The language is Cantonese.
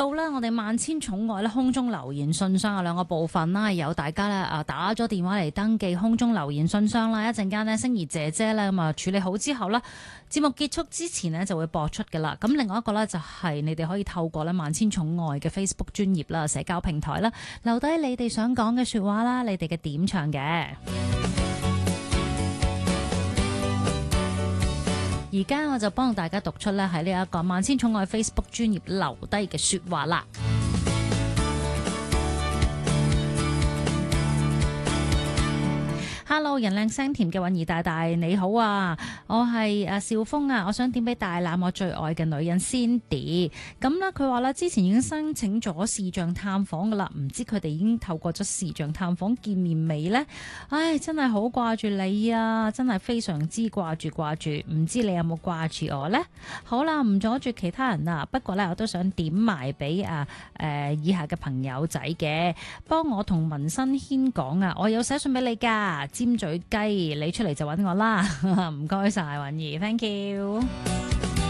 到咧，我哋萬千寵愛咧空中留言信箱有兩個部分啦，有大家咧打咗電話嚟登記空中留言信箱啦，一陣間呢，星兒姐姐咧咁處理好之後呢，節目結束之前呢就會播出噶啦。咁另外一個呢，就係你哋可以透過咧萬千寵愛嘅 Facebook 專頁啦、社交平台啦，留低你哋想講嘅說話啦，你哋嘅點唱嘅。而家我就幫大家讀出咧喺呢一個萬千寵愛 Facebook 專頁留低嘅說話啦。Hello， 人靚聲甜嘅韻兒大大你好啊，我係少峰啊，我想點俾大欖我最愛嘅女人 Cindy。咁呢佢話啦，之前已經申請咗視像探訪噶啦，唔知佢哋已經透過咗視像探訪見面未呢？唉，真係好掛住你啊，真係非常之掛住，唔知你有冇掛住我呢？好啦，唔阻住其他人啊，不過呢，我都想點埋俾以下嘅朋友仔嘅，幫我同文新軒講啊，我有寫信俾你噶。尖嘴雞，你出嚟就揾我啦，唔該晒韻兒 ，thank you。